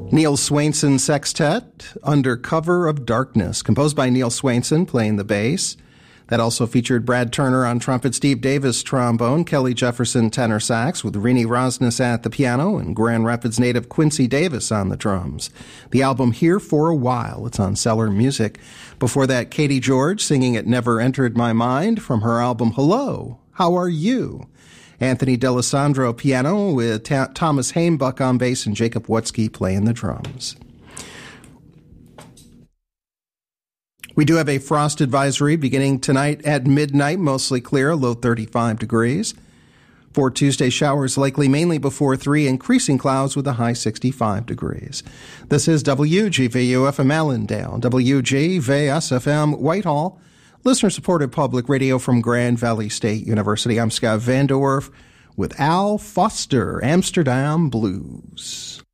Neil Swainson Sextet, Under Cover of Darkness, composed by Neil Swainson, playing the bass. That also featured Brad Turner on trumpet, Steve Davis trombone, Kelly Jefferson tenor sax, with Rini Rosnes at the piano, and Grand Rapids native Quincy Davis on the drums. The album Here for a While, it's on Cellar Music. Before that, Katie George singing It Never Entered My Mind from her album Hello, How Are You? Anthony D'Alessandro piano with Thomas Haimbuck on bass and Jacob Wutzke playing the drums. We do have a frost advisory beginning tonight at midnight, mostly clear, low 35 degrees. For Tuesday, showers likely mainly before 3, increasing clouds with a high 65 degrees. This is WGVU-FM Allendale, WGVS-FM Whitehall, listener-supported public radio from Grand Valley State University. I'm Scott Van Der Werf with Al Foster, Amsterdam Blues.